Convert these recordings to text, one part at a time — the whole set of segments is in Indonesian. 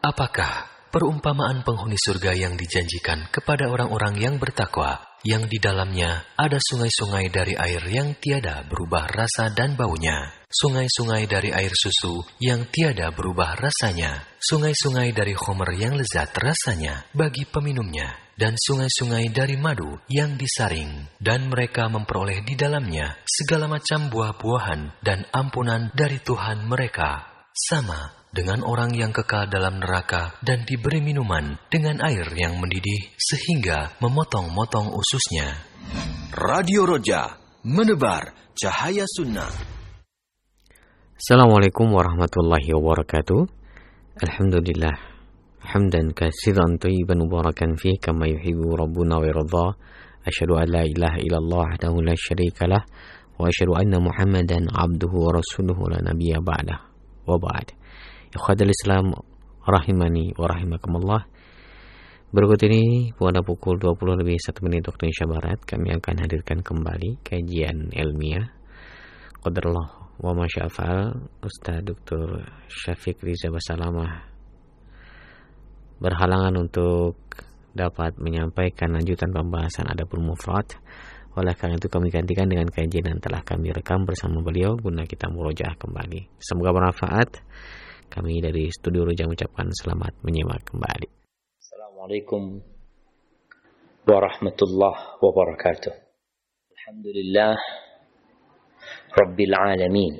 Apakah perumpamaan penghuni surga yang dijanjikan kepada orang-orang yang bertakwa, yang di dalamnya ada sungai-sungai dari air yang tiada berubah rasa dan baunya, sungai-sungai dari air susu yang tiada berubah rasanya, sungai-sungai dari khamr yang lezat rasanya bagi peminumnya, dan sungai-sungai dari madu yang disaring, dan mereka memperoleh di dalamnya segala macam buah-buahan dan ampunan dari Tuhan mereka, sama dengan orang yang kekal dalam neraka dan diberi minuman dengan air yang mendidih sehingga memotong-motong ususnya. Radio Roja, menebar cahaya sunnah. Assalamualaikum warahmatullahi wabarakatuh. Alhamdulillah, hamdan katsiran thayyiban mubarakan fihi kama yuhibbu rabbuna wa yarda. Asyhadu an la ilaha illallah wahdahu la syarika lah wa asyhadu anna Muhammadan abduhu wa rasuluhu la nabiyya ba'dah. Wa ba'd. Ikhwatul Islam rahimani wa rahimakumullah. Berikut ini pada pukul 20 lebih 1 menit waktu Indonesia Barat kami akan hadirkan kembali kajian ilmiah qadarullah wa masya'afal Ustaz Dr. Syafiq Riza Basalamah berhalangan untuk dapat menyampaikan lanjutan pembahasan Adabul Mufrad. Oleh karena itu kami gantikan dengan kajian yang telah kami rekam bersama beliau guna kita murojaah kembali. Semoga bermanfaat. Kami dari Studio Roja mengucapkan selamat menyimak kembali. Assalamualaikum warahmatullahi wabarakatuh. Alhamdulillah Rabbil Alamin.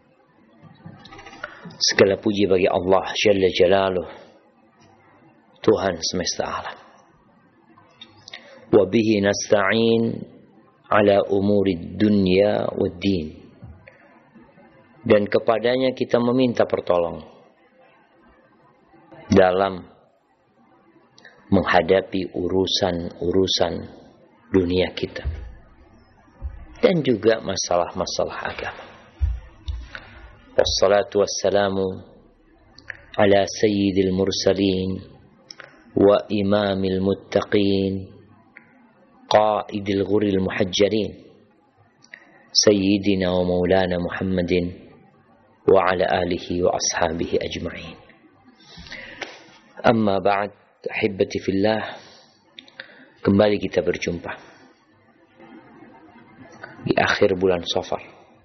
Segala puji bagi Allah Jalla Jalaluh, Tuhan semesta alam. Wa bihi nasta'in ala umuri dunya wad din. Dan kepadanya kita meminta pertolongan dalam menghadapi urusan-urusan dunia kita dan juga masalah-masalah agama. Wassalatu wassalamu ala sayyidil mursalin wa imamil muttaqin qaidil ghuril muhajjalin sayyidina wa maulana Muhammadin wa ala alihi wa ashabihi ajma'in. Amma ba'd, ahibati fillah, kembali kita berjumpa di akhir bulan Safar.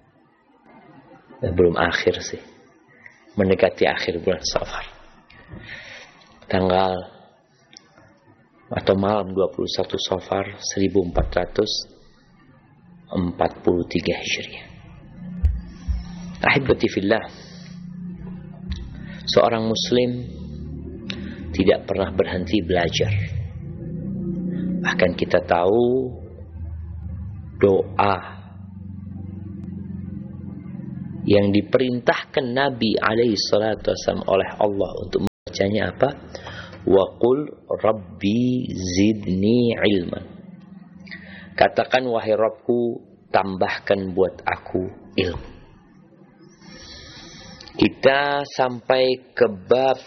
Belum akhir sih, mendekati akhir bulan Safar. Tanggal atau malam 21 Safar 1443 Hijriah. Ahibati fillah, seorang muslim tidak pernah berhenti belajar. Bahkan kita tahu doa yang diperintahkan Nabi alaihi salatu wasallam oleh Allah untuk membacanya apa? Wa qul rabbi zidni ilman. Katakan wahai Rabbku, tambahkan buat aku ilmu. Kita sampai ke bab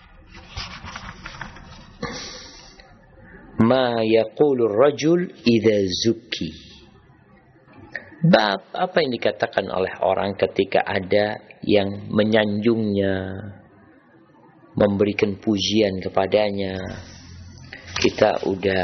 ma yaqulu rajul idza zukki. Bab apa yang dikatakan oleh orang ketika ada yang menyanjungnya, memberikan pujian kepadanya. Kita udah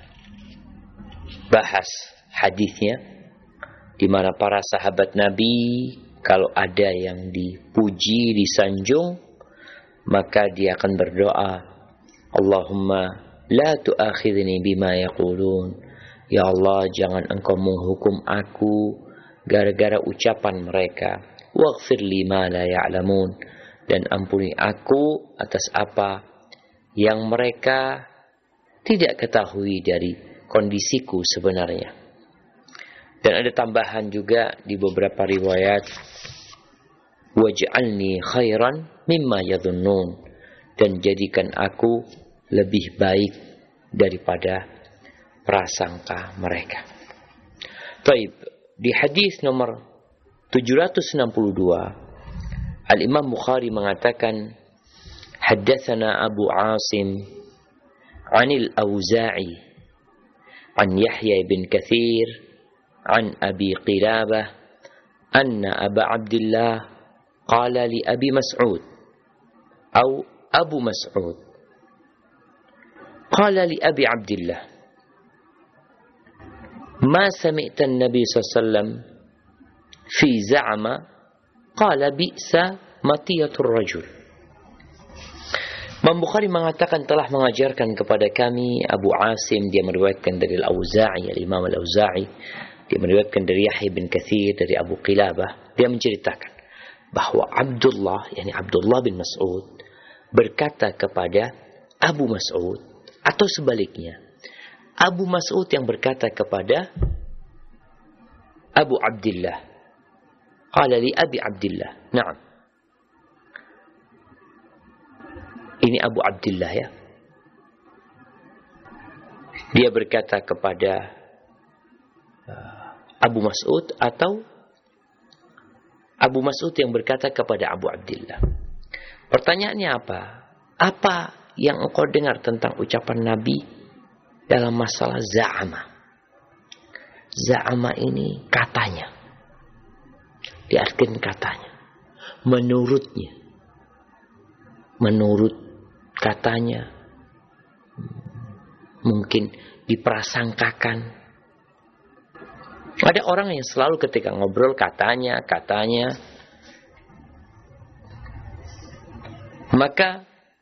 bahas hadisnya di mana para sahabat Nabi kalau ada yang dipuji, disanjung, maka dia akan berdoa, Allahumma la tu'akhidni bima yaqulun. Ya Allah, jangan engkau menghukum aku gara-gara ucapan mereka. Waghfir li ma la ya'lamun. Dan ampuni aku atas apa yang mereka tidak ketahui dari kondisiku sebenarnya. Dan ada tambahan juga di beberapa riwayat, waj'alni khairan mimma yadhunnun. Dan jadikan aku lebih baik daripada prasangka mereka. Baik, di hadis nomor 762 Al-Imam Bukhari mengatakan, haddatsana Abu Asim 'anil Auza'i 'an Yahya bin Katsir 'an Abi Qilabah anna Aba Abdullah qala li Abi Mas'ud atau Abu Mas'ud. Qala li Abi Abdillah, ma sami'ta an-nabi sallallahu alaihi wasallam fi za'ama qala bi'sa matiyatur rajul. Imam Bukhari mengatakan telah mengajarkan kepada kami Abu Asim, dia meriwayatkan dari Al-Auza'i, Al-Imam Al-Auza'i, dia meriwayatkan dari Yahya bin Katsir, dari Abu Qilabah, dia menceritakan bahwa Abdullah, yakni Abdullah bin Mas'ud, berkata kepada Abu Mas'ud, atau sebaliknya, Abu Mas'ud yang berkata kepada Abu Abdillah. Qala li Abi Abdillah. Naam. Ini Abu Abdillah ya. Dia berkata kepada Abu Mas'ud atau Abu Mas'ud yang berkata kepada Abu Abdillah. Pertanyaannya apa? Apa yang engkau dengar tentang ucapan Nabi dalam masalah za'ama? Za'ama ini katanya. Diartikan katanya. Menurutnya. Menurut katanya. Mungkin diprasangkakan. Ada orang yang selalu ketika ngobrol katanya. Maka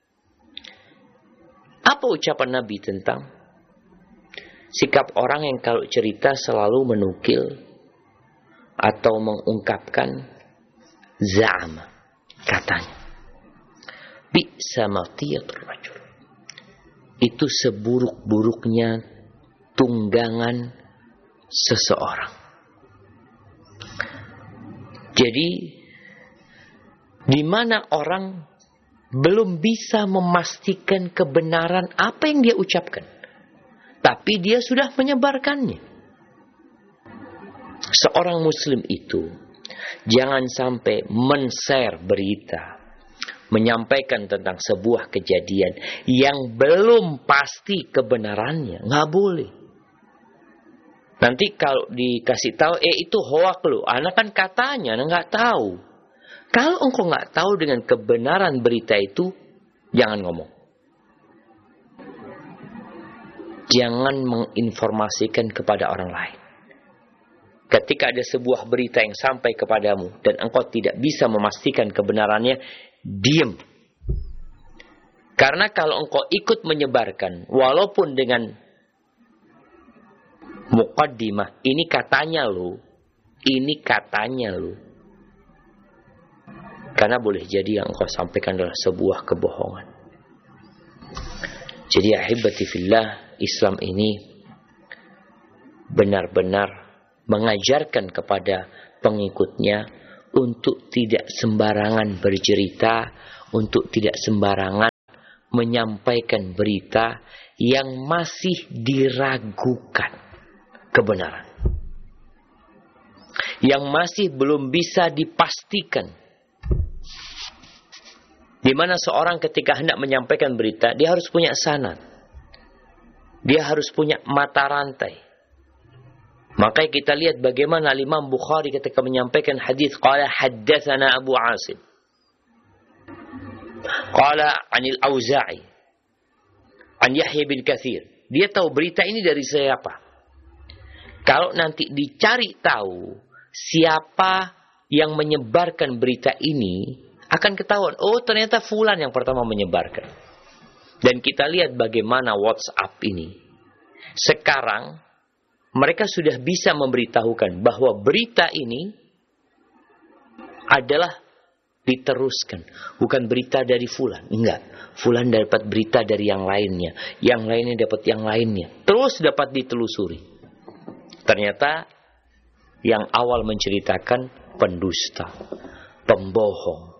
apa ucapan Nabi tentang sikap orang yang kalau cerita selalu menukil atau mengungkapkan za'ama, katanya. Bi'sa matiyatur rajul. Itu seburuk-buruknya tunggangan seseorang. Jadi di mana orang belum bisa memastikan kebenaran apa yang dia ucapkan, tapi dia sudah menyebarkannya. Seorang muslim itu jangan sampai men-share berita, menyampaikan tentang sebuah kejadian yang belum pasti kebenarannya. Nggak boleh. Nanti kalau dikasih tahu, itu hoak lo, anak kan katanya, anak nggak tahu. Kalau engkau nggak tahu dengan kebenaran berita itu, jangan ngomong. Jangan menginformasikan kepada orang lain. Ketika ada sebuah berita yang sampai kepadamu dan engkau tidak bisa memastikan kebenarannya, diam. Karena kalau engkau ikut menyebarkan, walaupun dengan muqaddimah, ini katanya lo, karena boleh jadi yang engkau sampaikan adalah sebuah kebohongan. Jadi ahibati fillah, Islam ini benar-benar mengajarkan kepada pengikutnya untuk tidak sembarangan bercerita, untuk tidak sembarangan menyampaikan berita yang masih diragukan kebenaran, yang masih belum bisa dipastikan. Di mana seorang ketika hendak menyampaikan berita, dia harus punya sanad. Dia harus punya mata rantai. Makanya kita lihat bagaimana Imam Bukhari ketika menyampaikan hadis, qala haddatsana Abu Asim, qala 'anil Auza'i, an Yahya bin Katsir. Dia tahu berita ini dari siapa. Kalau nanti dicari tahu siapa yang menyebarkan berita ini, akan ketahuan, oh ternyata fulan yang pertama menyebarkan. Dan kita lihat bagaimana WhatsApp ini. Sekarang mereka sudah bisa memberitahukan bahwa berita ini adalah diteruskan. Bukan berita dari fulan. Enggak. Fulan dapat berita dari yang lainnya. Yang lainnya dapat yang lainnya. Terus dapat ditelusuri. Ternyata yang awal menceritakan pendusta, pembohong.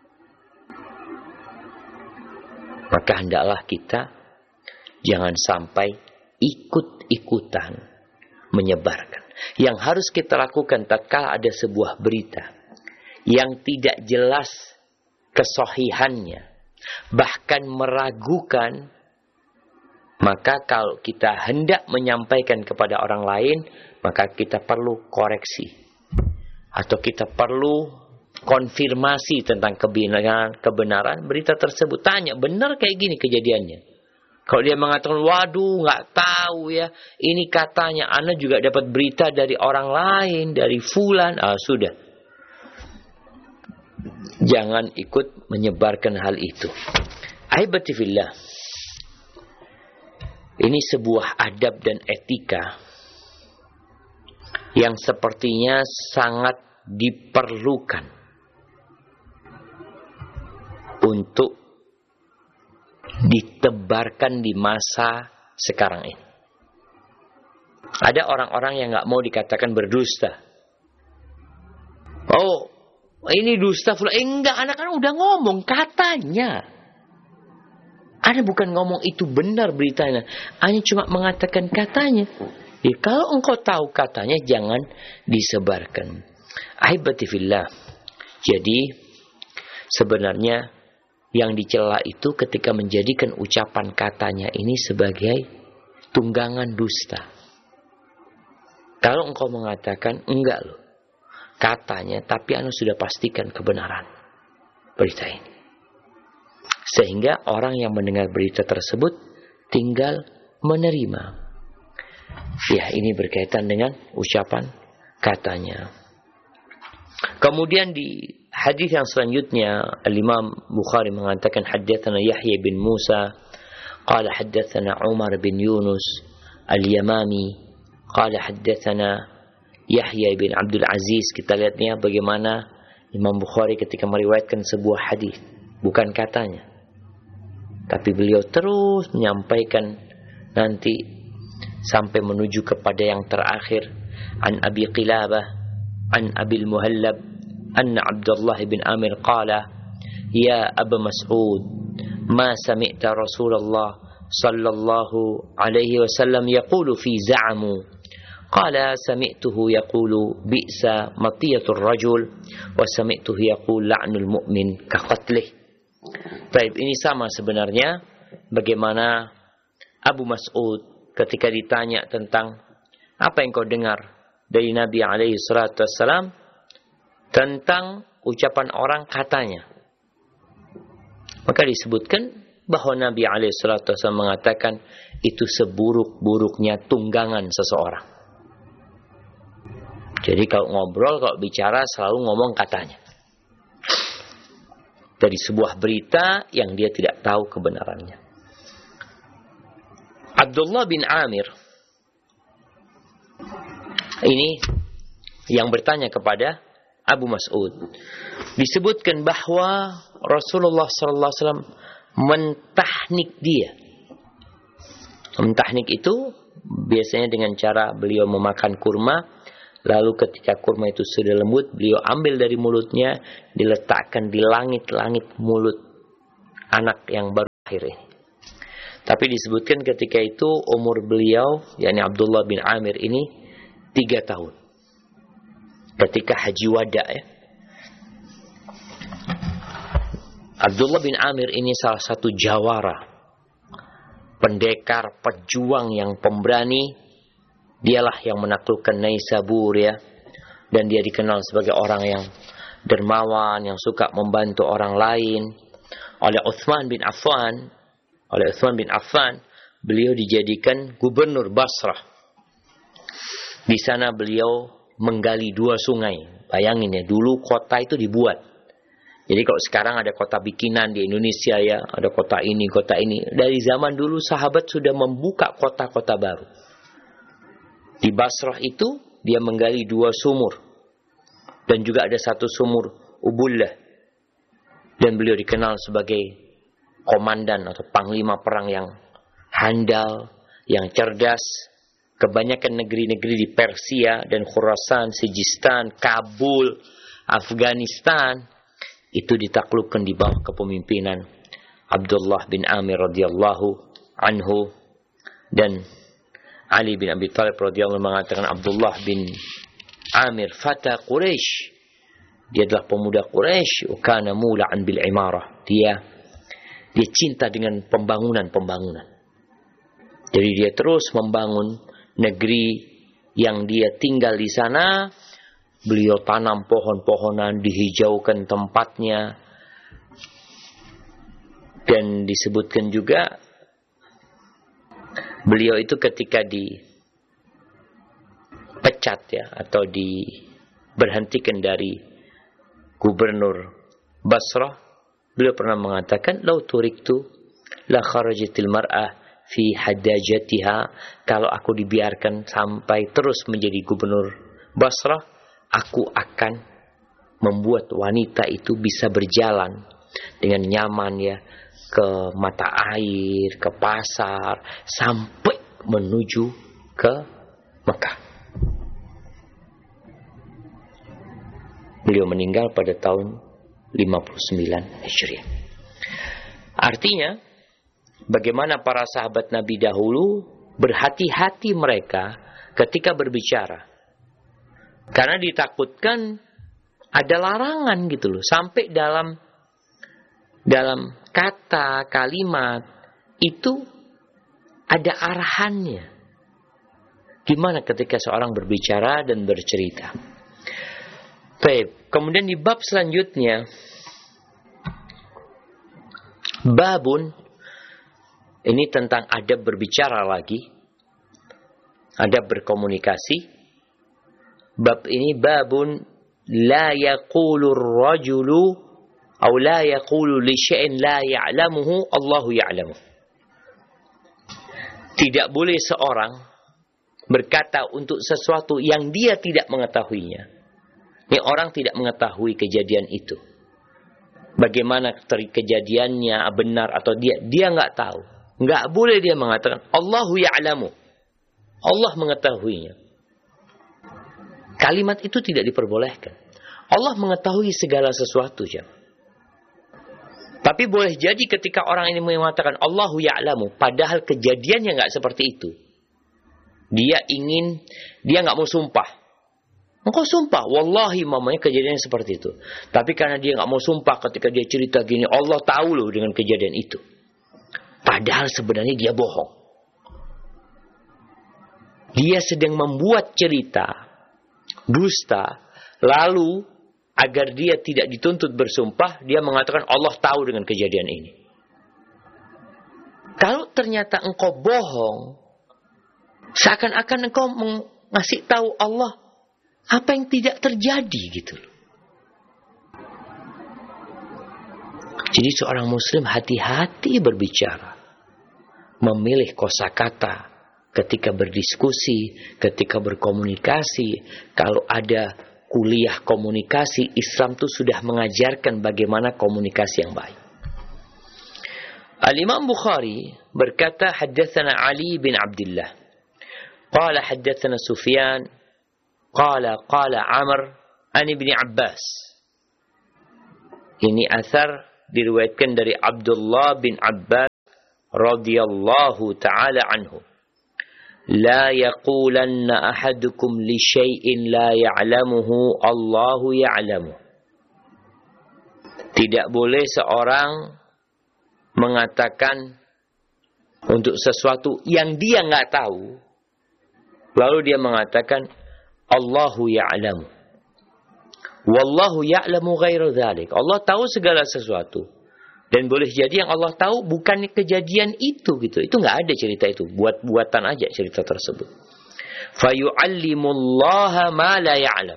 Maka hendaklah kita jangan sampai ikut-ikutan menyebarkan. Yang harus kita lakukan tatkala ada sebuah berita yang tidak jelas kesahihannya, bahkan meragukan, maka kalau kita hendak menyampaikan kepada orang lain, maka kita perlu koreksi. Atau kita perlu konfirmasi tentang kebenaran berita tersebut. Tanya, benar kayak gini kejadiannya? Kalau dia mengatakan, waduh, nggak tahu ya, ini katanya, ana juga dapat berita dari orang lain, dari fulan, sudah. Jangan ikut menyebarkan hal itu. Ahibati fillah, ini sebuah adab dan etika yang sepertinya sangat diperlukan untuk ditebarkan di masa sekarang ini. Ada orang-orang yang nggak mau dikatakan berdusta. Oh, ini dusta pula. Enggak, anak kan udah ngomong katanya. Anda bukan ngomong itu benar beritanya. Hanya cuma mengatakan katanya. Ya, kalau engkau tahu katanya, jangan disebarkan. Ahibati fillah. Jadi, sebenarnya yang dicela itu ketika menjadikan ucapan katanya ini sebagai tunggangan dusta. Kalau engkau mengatakan, enggak loh, katanya, tapi anda sudah pastikan kebenaran berita ini. Sehingga orang yang mendengar berita tersebut tinggal menerima. Ya, ini berkaitan dengan ucapan katanya. Kemudian di hadis yang selanjutnya, Al-Imam Bukhari mengatakan, haddatsana Yahya bin Musa, qala haddatsana Umar bin Yunus Al-Yamami, qala haddatsana Yahya bin Abdul Aziz. Kita lihatnya bagaimana Imam Bukhari ketika meriwayatkan sebuah hadis, bukan katanya, tapi beliau terus menyampaikan nanti sampai menuju kepada yang terakhir. An Abi Qilabah an Abil Muhallab anna Abdullah bin Amir qala ya Aba Mas'ud ma sami'ta Rasulullah sallallahu alaihi wasallam yaqulu fi za'amu qala sami'tuhu yaqulu bi'sa matiyatur rajul wa sami'tuhu yaqul la'nul mu'min ka qatlih. Baik, ini sama sebenarnya bagaimana Abu Mas'ud ketika ditanya tentang apa yang kau dengar dari Nabi alaihi salatu wassalam tentang ucapan orang katanya. Maka disebutkan bahwa Nabi alaihi salatu wassalam mengatakan itu seburuk-buruknya tunggangan seseorang. Jadi kalau ngobrol, kalau bicara selalu ngomong katanya. Dari sebuah berita yang dia tidak tahu kebenarannya. Abdullah bin Amir ini yang bertanya kepada Abu Mas'ud. Disebutkan bahwa Rasulullah SAW mentahnik dia. Mentahnik itu biasanya dengan cara beliau memakan kurma, lalu ketika kurma itu sudah lembut, beliau ambil dari mulutnya, diletakkan di langit-langit mulut anak yang baru lahir ini. Tapi disebutkan ketika itu umur beliau, yakni Abdullah bin Amir ini 3 tahun. Ketika haji wada ya. Abdullah bin Amir ini salah satu jawara, pendekar, pejuang yang pemberani. Dialah yang menaklukkan Naisabur ya. Dan dia dikenal sebagai orang yang dermawan, yang suka membantu orang lain. Oleh Uthman bin Affan, beliau dijadikan gubernur Basrah. Di sana beliau menggali 2 sungai. Bayangin ya, dulu kota itu dibuat. Jadi kalau sekarang ada kota bikinan di Indonesia ya, ada kota ini, kota ini. Dari zaman dulu sahabat sudah membuka kota-kota baru. Di Basrah itu dia menggali 2 sumur. Dan juga ada 1 sumur Ubullah. Dan beliau dikenal sebagai komandan atau panglima perang yang handal, yang cerdas. Kebanyakan negeri-negeri di Persia dan Khurasan, Sijistan, Kabul, Afghanistan itu ditaklukkan di bawah kepemimpinan Abdullah bin Amir radhiyallahu anhu. Dan Ali bin Abi Thalib radhiyallahu anhu mengatakan Abdullah bin Amir fata Quraisy. Dia adalah pemuda Quraisy, kana mula'an bil imarah. Dia cinta dengan pembangunan. Jadi dia terus membangun negeri yang dia tinggal di sana beliau tanam pohon-pohonan, dihijaukan tempatnya. Dan disebutkan juga beliau itu ketika dipecat ya, atau diberhentikan dari gubernur Basrah, beliau pernah mengatakan, "Lau turiktu la kharajatil mar'ah fi hadajatiha." Kalau aku dibiarkan sampai terus menjadi gubernur Basrah, aku akan membuat wanita itu bisa berjalan dengan nyaman ya, ke mata air, ke pasar, sampai menuju ke Mekah. Beliau meninggal pada tahun 59 Hijriah. Artinya, bagaimana para sahabat Nabi dahulu berhati-hati mereka ketika berbicara. Karena ditakutkan ada larangan gitu loh. Sampai dalam kata, kalimat itu ada arahannya. Gimana ketika seorang berbicara dan bercerita. Baik, kemudian di bab selanjutnya, babun, ini tentang adab berbicara lagi, adab berkomunikasi. Bab ini babun la yaqulu ar-rajulu atau la yaqulu li syai'in la ya'lamuhu Allahu ya'lamu. Tidak boleh seorang berkata untuk sesuatu yang dia tidak mengetahuinya. Ini orang tidak mengetahui kejadian itu. Bagaimana kejadiannya, benar atau dia nggak tahu. Nggak boleh dia mengatakan Allahu ya'lamu. Allah mengetahuinya. Kalimat itu tidak diperbolehkan. Allah mengetahui segala sesuatu, ya. Tapi boleh jadi ketika orang ini mengatakan Allahu ya'lamu, padahal kejadiannya nggak seperti itu. Dia nggak mau sumpah. Engkau sumpah, wallahi mamanya kejadiannya seperti itu. Tapi karena dia nggak mau sumpah ketika dia cerita gini, Allah tahu loh dengan kejadian itu. Padahal sebenarnya dia bohong. Dia sedang membuat cerita dusta, lalu agar dia tidak dituntut bersumpah, dia mengatakan Allah tahu dengan kejadian ini. Kalau ternyata engkau bohong, seakan-akan engkau ngasih tahu Allah apa yang tidak terjadi gitu. Jadi seorang muslim hati-hati berbicara. Memilih kosakata ketika berdiskusi, ketika berkomunikasi. Kalau ada kuliah komunikasi, Islam itu sudah mengajarkan bagaimana komunikasi yang baik. Al-Imam Bukhari berkata, haddatsana Ali bin Abdullah. Qala haddatsana Sufyan. Qala Amr an Ibn Abbas. Ini asar diriwayatkan dari Abdullah bin Abbas radhiyallahu taala anhu. La yaqulanna ahadukum li syai'in la ya'lamuhu Allahu ya'lamu. Tidak boleh seorang mengatakan untuk sesuatu yang dia enggak tahu, lalu dia mengatakan Allahu ya'lamu. Wallahu ya'lamu ghairu dzalik. Allah tahu segala sesuatu. Dan boleh jadi yang Allah tahu bukan kejadian itu gitu. Itu enggak ada cerita itu. Buat-buatan aja cerita tersebut. Fayu'allimullaha ma la ya'lam.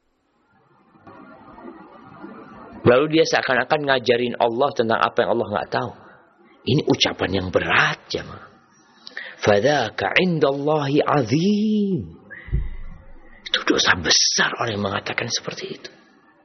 Lalu dia seakan-akan ngajarin Allah tentang apa yang Allah enggak tahu. Ini ucapan yang berat, jemaah. Fadzaka 'indallahi 'azim. Itu dosa besar orang yang mengatakan seperti itu.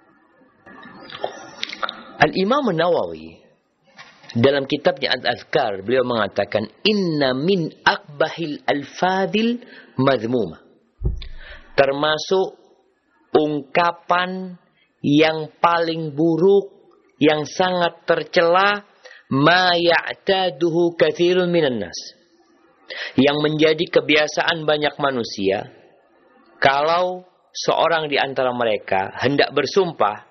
Al-Imam Nawawi dalam kitabnya Al-Adhkar beliau mengatakan inna min akbahil alfadil madhmumah. Termasuk ungkapan yang paling buruk, yang sangat tercela, ma ya'taduhu katsirun minan nas. Yang menjadi kebiasaan banyak manusia. Kalau seorang di antara mereka hendak bersumpah,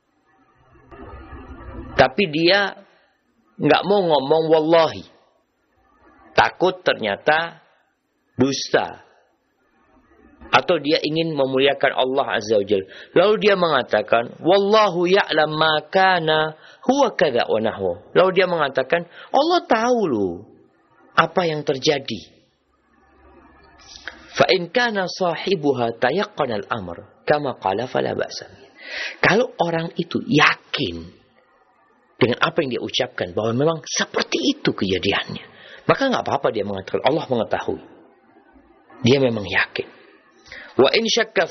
tapi dia nggak mau ngomong wallahi, takut ternyata dusta. Atau dia ingin memuliakan Allah Azza wa Jalla. Lalu dia mengatakan, wallahu ya'lam ma kana huwa kadza wa nahwu. Lalu dia mengatakan, Allah tahu loh apa yang terjadi. Fa in kana sahibuha tayaqqana al-amr kama qala fala ba'sa. Kalau orang itu yakin dengan apa yang dia ucapkan bahwa memang seperti itu kejadiannya, maka enggak apa-apa dia mengatakan Allah mengetahui. Dia memang yakin. Wa in syakka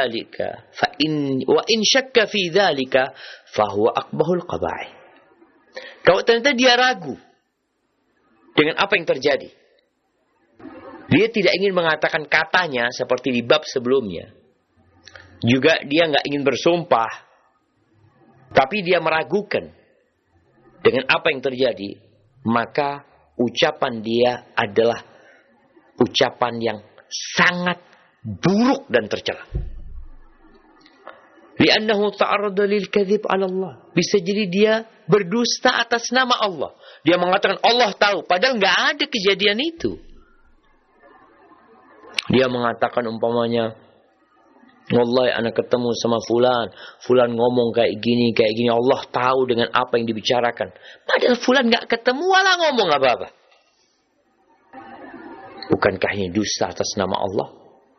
fi dzalika fa huwa aqbahul qabaih. Kalau ternyata dia ragu dengan apa yang terjadi, dia tidak ingin mengatakan katanya seperti di bab sebelumnya. Juga dia nggak ingin bersumpah, tapi dia meragukan dengan apa yang terjadi, maka ucapan dia adalah ucapan yang sangat buruk dan tercela. Li'annahu ta'arrada lil kadzib 'ala Allah. Bisa jadi dia berdusta atas nama Allah. Dia mengatakan Allah tahu, padahal enggak ada kejadian itu. Dia mengatakan umpamanya, wallahi anak ketemu sama fulan ngomong kayak gini, Allah tahu dengan apa yang dibicarakan. Padahal fulan enggak ketemu wala ngomong apa-apa. Bukankah ini dusta atas nama Allah?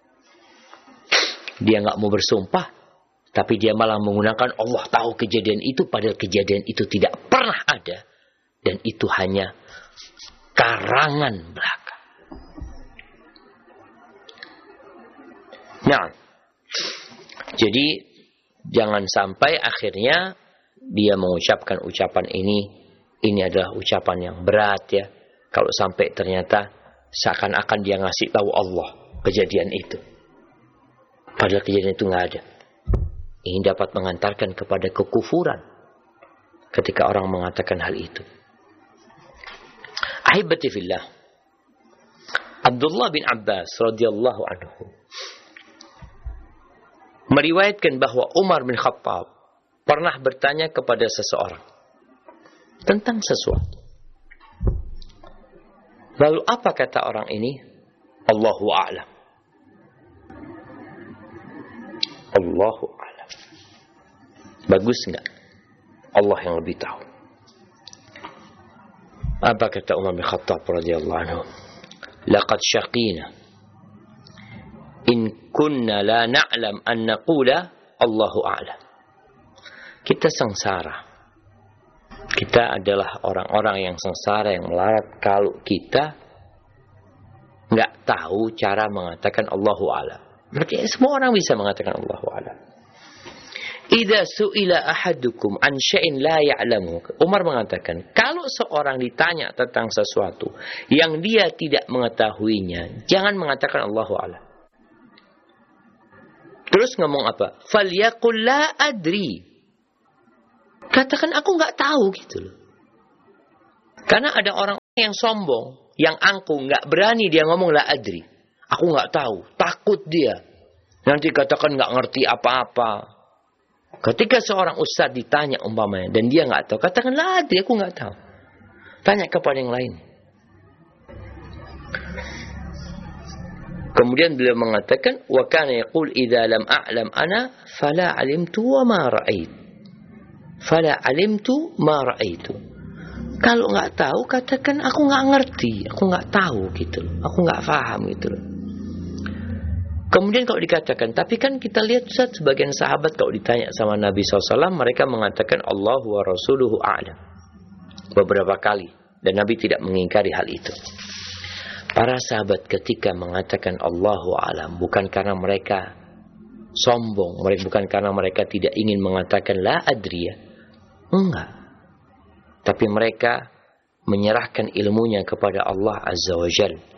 Dia nggak mau bersumpah, tapi dia malah menggunakan Allah tahu kejadian itu, padahal kejadian itu tidak pernah ada, dan itu hanya karangan belaka. Nah, jadi jangan sampai akhirnya dia mengucapkan ucapan ini adalah ucapan yang berat ya. Kalau sampai ternyata seakan-akan dia ngasih tahu Allah kejadian itu. Padahal kejadian itu nggak ada. Ini dapat mengantarkan kepada kekufuran ketika orang mengatakan hal itu. Ahibati fillah, Abdullah bin Abbas radhiyallahu anhu meriwayatkan bahwa Umar bin Khattab pernah bertanya kepada seseorang tentang sesuatu. Lalu apa kata orang ini? Allahu a'lam. Allahu a'lam. Bagus enggak? Allah yang lebih tahu. Apa kata Umar bin Khattab radhiyallahu anhu? Laqad syaqina in kunna la na'lam an naqula Allahu a'lam. Kita sengsara. Kita adalah orang-orang yang sengsara, yang melarat kalau kita enggak tahu cara mengatakan Allahu a'lam. Berarti semua orang bisa mengatakan Allahu a'lam. Idza su'ila ahadukum an syai'in la ya'lamu. Umar mengatakan, kalau seorang ditanya tentang sesuatu yang dia tidak mengetahuinya, jangan mengatakan Allahu a'lam. Terus ngomong apa? Falyaqul la adri. Katakan aku enggak tahu gitu loh. Karena ada orang yang sombong, yang angkuh, enggak berani dia ngomong la adri. Aku nggak tahu, takut dia. Nanti katakan nggak ngerti apa-apa. Ketika seorang ustadz ditanya umpamanya dan dia nggak tahu, katakan lah, aku nggak tahu. Tanya kepada yang lain. Kemudian beliau mengatakan, wa kana yaqul idza lam a'lam ana fala 'alimtu wa ma ra'ait. Fala 'alimtu ma ra'aitu. Kalau nggak tahu, katakan aku nggak ngerti, aku nggak tahu gitu loh, aku nggak paham gitu loh. Kemudian kalau dikatakan, tapi kan kita lihat Ustaz, sebagian sahabat kalau ditanya sama Nabi SAW, mereka mengatakan Allahu wa rasuluhu a'lam. Beberapa kali. Dan Nabi tidak mengingkari hal itu. Para sahabat ketika mengatakan Allahu a'lam, bukan karena mereka sombong, bukan karena mereka tidak ingin mengatakan la adriya. Enggak. Tapi mereka menyerahkan ilmunya kepada Allah Azza wa Jalla.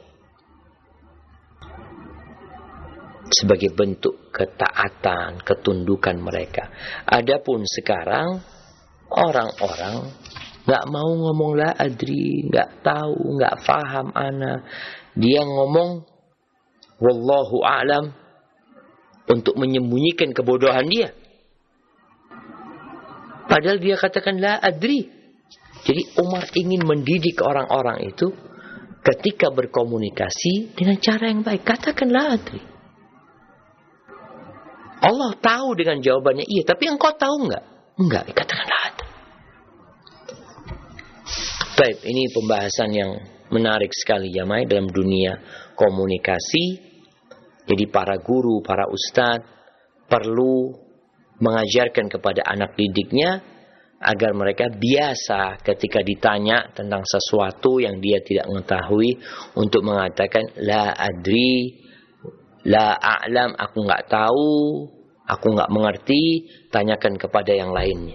Sebagai bentuk ketaatan, ketundukan mereka. Adapun sekarang orang-orang nggak mau ngomong la adri, nggak tahu, nggak faham ana. Dia ngomong wallahu a'lam untuk menyembunyikan kebodohan dia. Padahal dia katakan la adri. Jadi Umar ingin mendidik orang-orang itu ketika berkomunikasi dengan cara yang baik. Katakan la adri. Allah tahu dengan jawabannya iya, tapi engkau tahu enggak? Enggak, dikatakanlah ada. Baik, ini pembahasan yang menarik sekali jamaah dalam dunia komunikasi. Jadi para guru, para ustadz perlu mengajarkan kepada anak didiknya agar mereka biasa ketika ditanya tentang sesuatu yang dia tidak mengetahui untuk mengatakan la adri, la a'lam, aku nggak tahu, aku nggak mengerti, tanyakan kepada yang lainnya.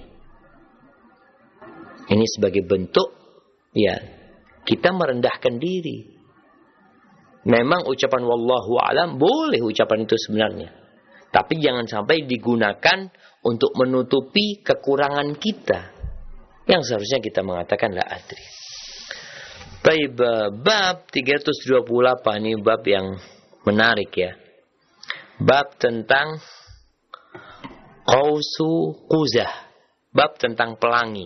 Ini sebagai bentuk ya kita merendahkan diri. Memang ucapan wallahu a'lam boleh ucapan itu sebenarnya. Tapi jangan sampai digunakan untuk menutupi kekurangan kita. Yang seharusnya kita mengatakan la adri. Baik, bab 328 ini bab yang menarik ya. Bab tentang qausu quzah. Bab tentang pelangi.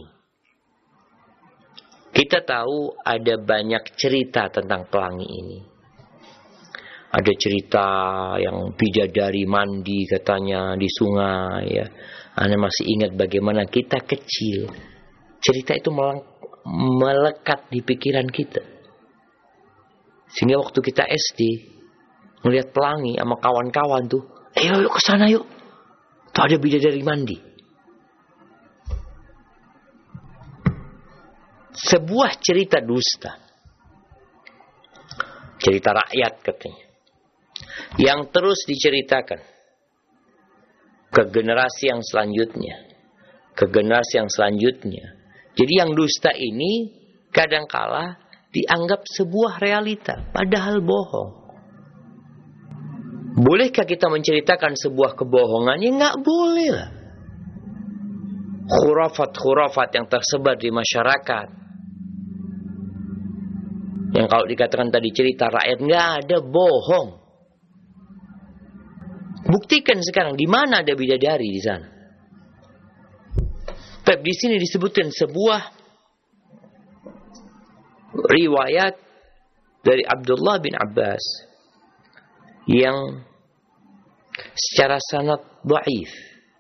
Kita tahu ada banyak cerita tentang pelangi ini. Ada cerita yang bidadari mandi katanya di sungai ya. Anda masih ingat bagaimana kita kecil. Cerita itu melekat di pikiran kita. Sehingga waktu kita SD melihat pelangi sama kawan-kawan tuh, ayo ke sana yuk. Tuh ada bidadari mandi. Sebuah cerita dusta. Cerita rakyat katanya. Yang terus diceritakan ke generasi yang selanjutnya, ke generasi yang selanjutnya. Jadi yang dusta ini kadangkala dianggap sebuah realita, padahal bohong. Bolehkah kita menceritakan sebuah kebohongan? Ya nggak boleh lah. Khurafat-khurafat yang tersebar di masyarakat, yang kalau dikatakan tadi cerita rakyat, nggak ada, bohong. Buktikan sekarang di mana ada bidadari di sana. Tapi di sini disebutkan sebuah riwayat dari Abdullah bin Abbas yang secara sanad dhaif.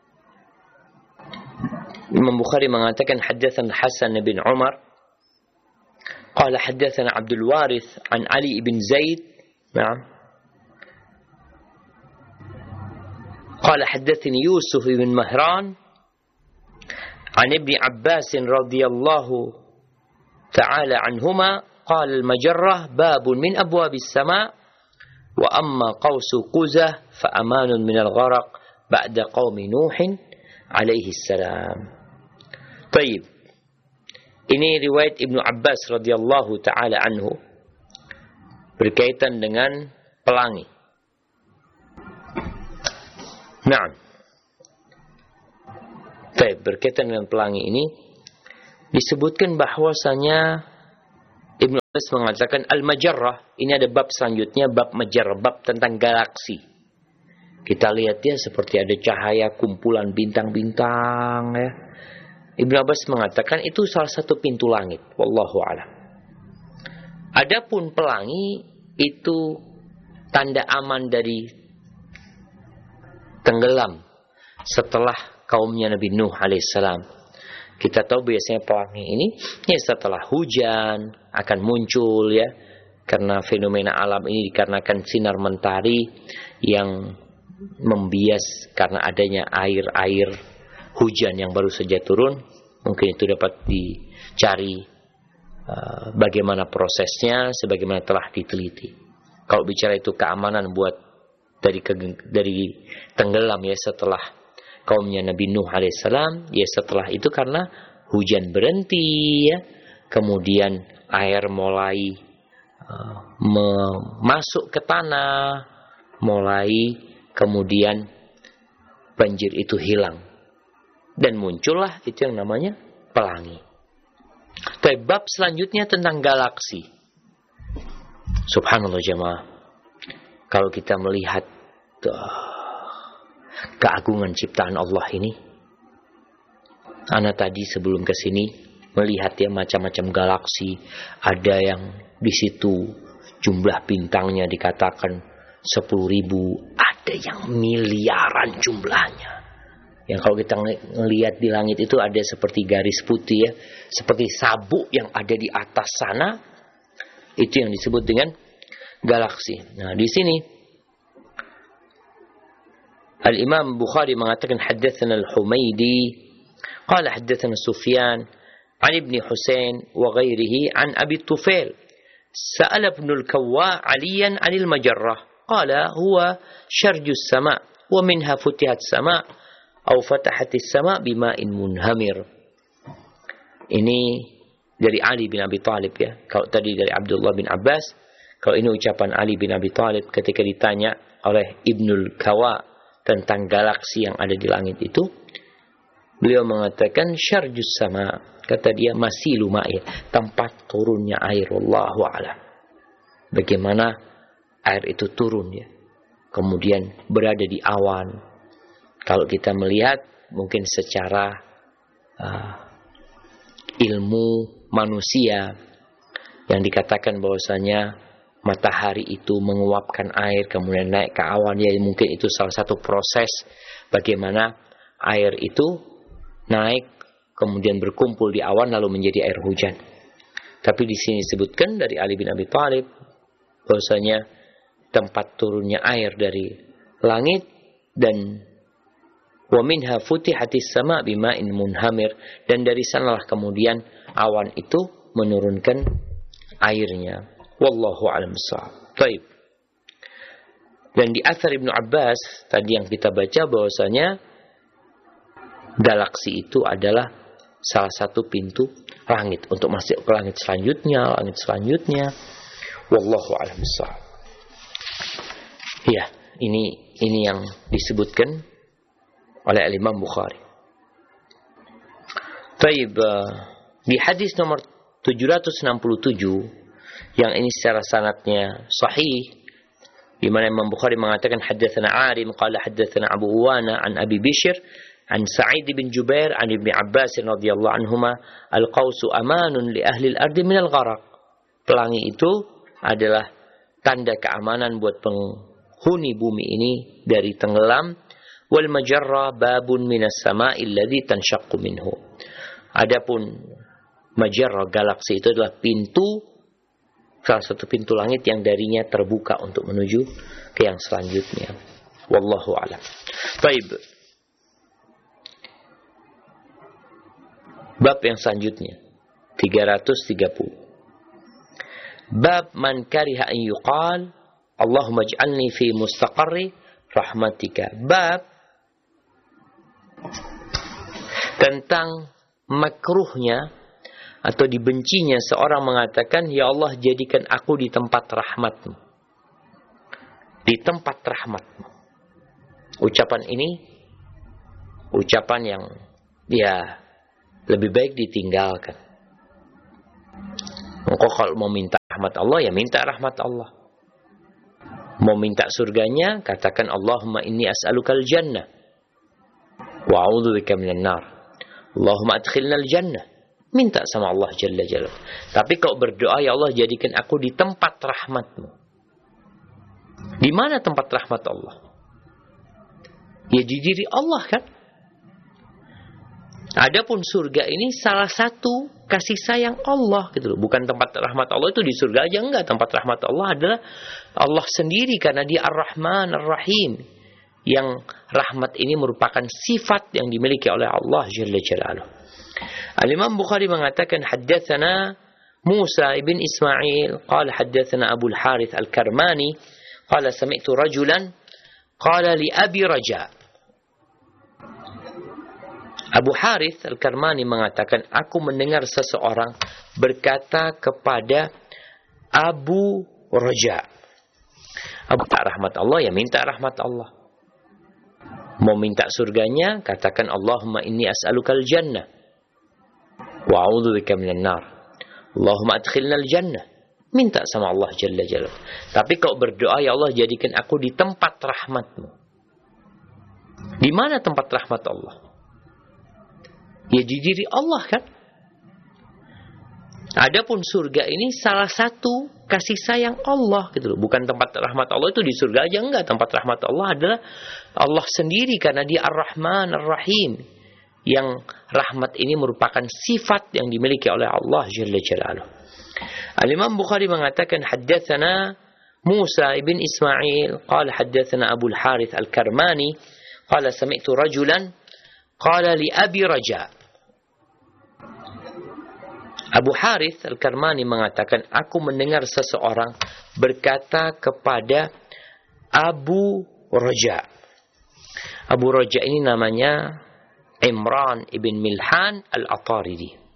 Imam Bukhari mengatakan haddatsan Hasan bin Umar qala haddatsana Abdul Warith an Ali bin Zaid. Na'am. قال حدثني يوسف بن مهران عن ابن عباس رضي الله تعالى عنهما قال المجرة باب من أبواب السماء وأما قوس قزة فأمان من الغرق بعد قوم نوح عليه السلام. طيب, ini riwayat Ibnu Abbas radhiyallahu taala anhu berkaitan dengan pelangi. Nah, berkaitan dengan pelangi ini disebutkan bahwasanya Ibnu Abbas mengatakan al-majarrah, ini ada bab selanjutnya, bab majarrah, bab tentang galaksi. Kita lihat ya seperti ada cahaya kumpulan bintang-bintang ya. Ibnu Abbas mengatakan itu salah satu pintu langit, wallahu a'lam. Adapun pelangi itu tanda aman dari tenggelam setelah kaumnya Nabi Nuh alaihissalam. Kita tahu biasanya pelangi ini ya setelah hujan akan muncul ya, karena fenomena alam ini dikarenakan sinar mentari yang membias karena adanya air hujan yang baru saja turun. Mungkin itu dapat dicari bagaimana prosesnya sebagaimana telah diteliti. Kalau bicara itu keamanan buat dari tenggelam ya setelah kaumnya Nabi Nuh alaihissalam, ya setelah itu karena hujan berhenti ya, kemudian air mulai masuk ke tanah, mulai kemudian banjir itu hilang dan muncullah itu yang namanya pelangi. Tapi bab selanjutnya tentang galaksi. Subhanallah jemaah. Kalau kita melihat keagungan ciptaan Allah ini, ana tadi sebelum ke sini melihat ya macam-macam galaksi, ada yang di situ jumlah bintangnya dikatakan 10.000, ada yang miliaran jumlahnya. Yang kalau kita ngelihat di langit itu ada seperti garis putih ya, seperti sabuk yang ada di atas sana, itu yang disebut dengan galaksi. Nah, di sini Al-Imam Bukhari mengatakan haddatsana Al-Humaydi qala haddatsana Sufyan an Ibn Husain wa ghairihi an Abi Tufail sa'ala Ibn al-Kawwa 'aliyan 'anil majarrah qala huwa syarjus sama' wa minha futihat sama' aw fatahatis sama' bima'in munhamir. Ini dari Ali bin Abi Thalib ya. Kalau tadi dari Abdullah bin Abbas, kalau ini ucapan Ali bin Abi Thalib ketika ditanya oleh Ibnul Kawa tentang galaksi yang ada di langit itu, beliau mengatakan syarjus sama, kata dia masilu ma'i, tempat turunnya air, wallahu a'lam. Bagaimana air itu turun ya, kemudian berada di awan. Kalau kita melihat mungkin secara ilmu manusia yang dikatakan bahwasanya matahari itu menguapkan air kemudian naik ke awan, ya mungkin itu salah satu proses bagaimana air itu naik kemudian berkumpul di awan lalu menjadi air hujan. Tapi di sini disebutkan dari Ali bin Abi Thalib bahwasanya tempat turunnya air dari langit, dan wa minha futihatis sama' bima'in munhamir, dan dari sanalah kemudian awan itu menurunkan airnya. Wallahu a'lam bissawab. Baik. Dan di athar Ibnu Abbas tadi yang kita baca bahwasanya galaksi itu adalah salah satu pintu langit untuk masuk ke langit selanjutnya. Wallahu a'lam bissawab. Ya, ini yang disebutkan oleh Imam Bukhari. Baik, di hadis nomor 767 yang ini secara sanadnya sahih, di mana Imam Bukhari mengatakan haddatsana Arim qala haddatsana Abu Uwana an Abi Bishr an Sa'id bin Jubair an Ibnu Abbas radhiyallahu anhuma al-qausu amanun li ahli al-ardi min al-gharaq. Pelangi itu adalah tanda keamanan buat penghuni bumi ini dari tenggelam. Wal majarra babun minas sama'i alladhi tanshaqqu minhu. Adapun majarra galaksi itu adalah salah satu pintu langit yang darinya terbuka untuk menuju ke yang selanjutnya. Wallahu a'lam. Baik. Bab yang selanjutnya 330. Bab man kariha an yuqal Allahumma ij'alni fi mustaqarri rahmatika. Bab tentang makruhnya atau dibencinya seorang mengatakan, ya Allah jadikan aku di tempat rahmatmu. Di tempat rahmatmu. Ucapan ini ucapan yang ya lebih baik ditinggalkan. Engkau kalau mau minta rahmat Allah, ya minta rahmat Allah. Mau minta surganya, katakan Allahumma inni as'alukal jannah wa a'udzubika minan nar. Allahumma adkhilnal jannah. Minta sama Allah Jalla Jalla. Tapi kalau berdoa, ya Allah jadikan aku di tempat rahmatmu. Di mana tempat rahmat Allah? Ya di diri Allah kan. Adapun surga ini salah satu kasih sayang Allah gitu loh. Bukan tempat rahmat Allah itu di surga aja, enggak. Tempat rahmat Allah adalah Allah sendiri karena Dia Ar-Rahman Ar-Rahim. Yang rahmat ini merupakan sifat yang dimiliki oleh Allah Jalla Jalaluh. Al-Imam Bukhari mengatakan haddatsana Musa ibn Ismail qala haddatsana Abu al-Harith al-Karmani qala sami'tu rajulan qala li Abi Raja. Abu Harith al-Karmani mengatakan, aku mendengar seseorang berkata kepada Abu Raja. Abu tak rahmat Allah, ya minta rahmat Allah. Mau minta surganya, katakan Allahumma inni as'alukal jannah wa a'udzubika minan nar. Allahumma adkhilnal jannah. Minta sama Allah Jalla Jalla. Tapi kalau berdoa, ya Allah jadikan aku di tempat rahmatmu. Di mana tempat rahmat Allah? Ya di diri Allah kan. Adapun surga ini salah satu kasih sayang Allah gitu loh. Bukan tempat rahmat Allah itu di surga aja, enggak. Tempat rahmat Allah adalah Allah sendiri karena Dia Ar-Rahman Ar-Rahim. Yang rahmat ini merupakan sifat yang dimiliki oleh Allah Jalla Jalaluhu. Al-Imam Bukhari mengatakan haddatsana Musa ibn Ismail qala haddatsana Abu al-Harith al-Karmani qala sami'tu rajulan qala li Abi Raja. Abu Harith Al-Karmani mengatakan, aku mendengar seseorang berkata kepada Abu Raja. Abu Raja ini namanya Imran ibn Milhan Al-Ataridi.